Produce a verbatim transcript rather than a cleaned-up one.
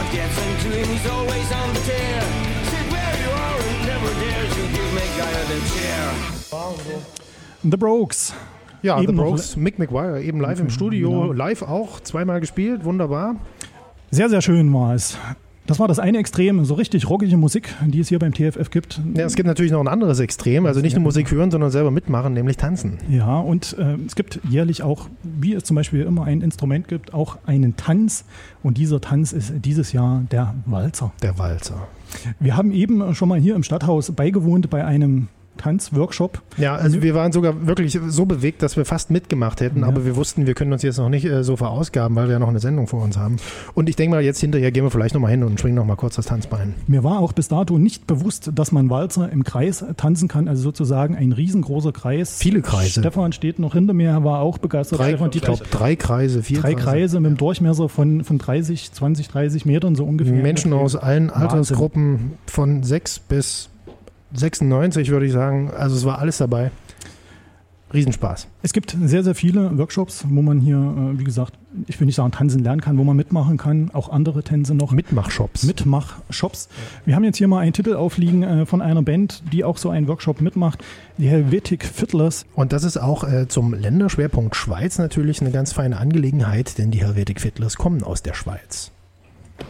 I'll dancing to him, he's always on the tear. Sit where you are and never dare to give me guy the chair. The Brokes. Ja, Eben The noch- Brokes, Mick Maguire, eben live im Studio, Genau. live auch, zweimal gespielt, wunderbar. Sehr, sehr schön war es. Das war das eine Extrem, so richtig rockige Musik, die es hier beim T F F gibt. Ja, es gibt natürlich noch ein anderes Extrem, also nicht nur Musik hören, sondern selber mitmachen, nämlich tanzen. Ja, und äh, es gibt jährlich auch, wie es zum Beispiel immer ein Instrument gibt, auch einen Tanz. Und dieser Tanz ist dieses Jahr der Walzer. Der Walzer. Wir haben eben schon mal hier im Stadthaus beigewohnt bei einem Tanzworkshop. Ja, also wir waren sogar wirklich so bewegt, dass wir fast mitgemacht hätten, Ja. aber wir wussten, wir können uns jetzt noch nicht äh, so verausgaben, weil wir ja noch eine Sendung vor uns haben. Und ich denke mal, jetzt hinterher gehen wir vielleicht nochmal hin und schwingen nochmal kurz das Tanzbein. Mir war auch bis dato nicht bewusst, dass man Walzer im Kreis tanzen kann, also sozusagen ein riesengroßer Kreis. Viele Kreise. Stefan steht noch hinter mir, er war auch begeistert. Drei, Stefan ich Dietrich. glaub, drei Kreise, vier Drei Kreise mit einem Durchmesser von, von dreißig, zwanzig, dreißig Metern so ungefähr. Menschen aus allen Wahnsinn. Altersgruppen von sechs bis sechsundneunzig, würde ich sagen. Also es war alles dabei. Riesenspaß. Es gibt sehr, sehr viele Workshops, wo man hier, äh, wie gesagt, ich will nicht sagen tanzen lernen kann, wo man mitmachen kann, auch andere Tänze noch. Mitmachshops. Mitmachshops. Wir haben jetzt hier mal einen Titel aufliegen äh, von einer Band, die auch so einen Workshop mitmacht, die Helvetic Fiddlers. Und das ist auch äh, zum Länderschwerpunkt Schweiz natürlich eine ganz feine Angelegenheit, denn die Helvetic Fiddlers kommen aus der Schweiz.